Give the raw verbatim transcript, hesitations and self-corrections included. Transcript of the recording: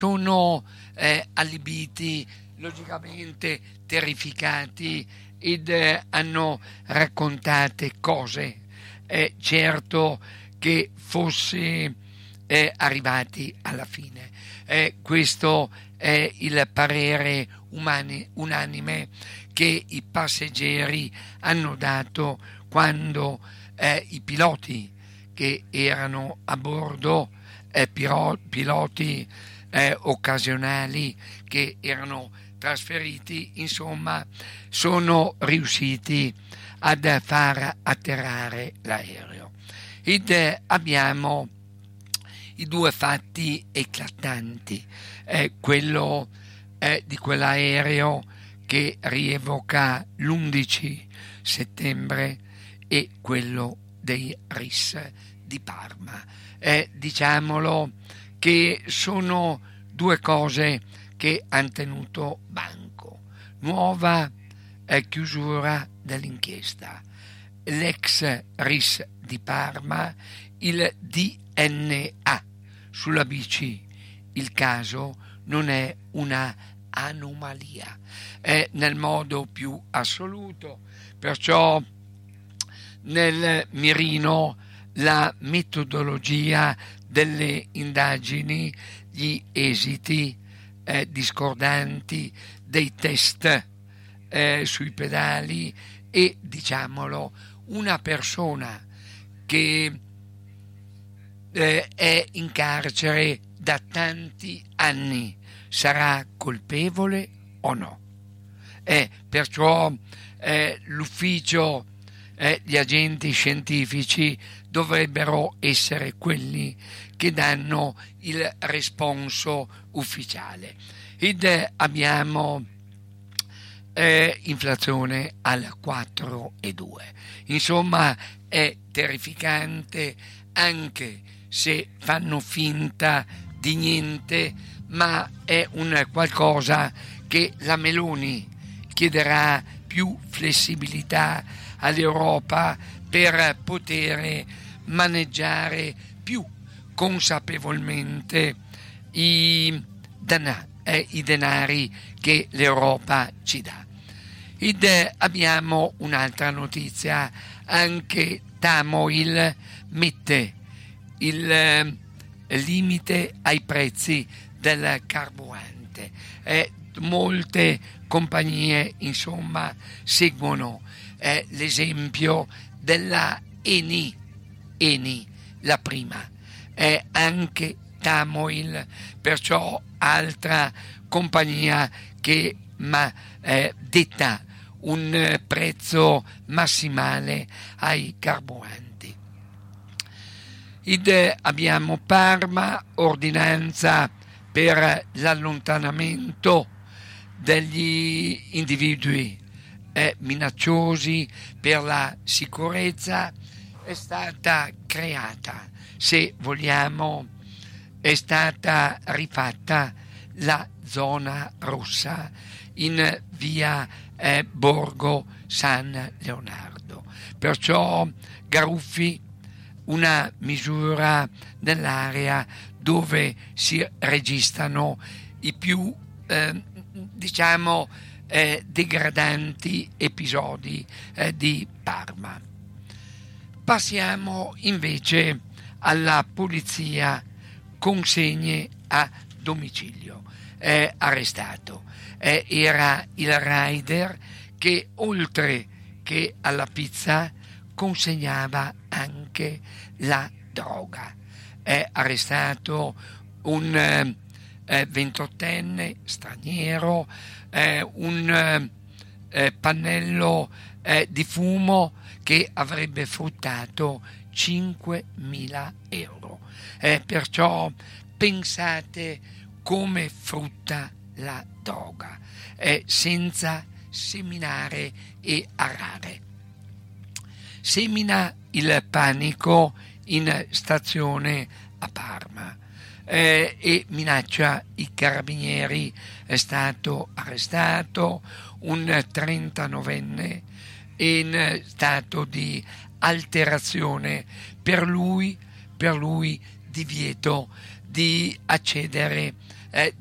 sono eh, allibiti, logicamente terrificati, ed eh, hanno raccontate cose. È certo che fosse eh, arrivati alla fine. Eh, questo è il parere umani, unanime che i passeggeri hanno dato quando eh, i piloti che erano a bordo, eh, piro- piloti eh, occasionali che erano trasferiti, insomma, sono riusciti ad far atterrare l'aereo. Ed eh, abbiamo i due fatti eclatanti, eh, quello eh, di quell'aereo che rievoca l'undici settembre e quello dei R I S di Parma. Eh, diciamolo che sono due cose che hanno tenuto banco. Nuova eh, chiusura dell'inchiesta, l'ex R I S di Parma, il D N A sulla B C. Il caso non è una anomalia, è nel modo più assoluto, perciò nel mirino la metodologia delle indagini, gli esiti eh, discordanti dei test eh, sui pedali e, diciamolo, una persona che eh, è in carcere da tanti anni sarà colpevole o no? Eh, perciò eh, l'ufficio, eh, gli agenti scientifici dovrebbero essere quelli che danno il responso ufficiale. Ed eh, abbiamo eh, inflazione al quattro virgola due. Insomma, è terrificante, anche se fanno finta di niente, ma è un qualcosa che la Meloni chiederà più flessibilità all'Europa per poter maneggiare più consapevolmente i, dana, eh, i denari che l'Europa ci dà. Ed eh, abbiamo un'altra notizia, anche Tamoil mette il eh, limite ai prezzi del carburante. Eh, molte compagnie, insomma, seguono eh, l'esempio della Eni, Eni, la prima, è anche Tamoil, perciò altra compagnia che ma, eh, detta un eh, prezzo massimale ai carburanti. Ed eh, abbiamo Parma, ordinanza per l'allontanamento degli individui eh, minacciosi per la sicurezza. È stata creata, se vogliamo, è stata rifatta la zona rossa in via eh, Borgo San Leonardo. Perciò Garuffi, una misura nell'area dove si registrano i più eh, diciamo eh, degradanti episodi eh, di Parma. Passiamo invece alla polizia, consegne a domicilio. È arrestato. Eh, era il rider che oltre che alla pizza consegnava anche la droga. È arrestato un eh, ventottenne straniero, eh, un eh, pannello eh, di fumo che avrebbe fruttato cinquemila euro. Eh, perciò pensate come frutta la droga, eh, senza seminare e arare. Semina il panico in stazione a Parma eh, e minaccia i carabinieri. È stato arrestato un trentanovenne in stato di alterazione, per lui, per lui divieto di accedere eh,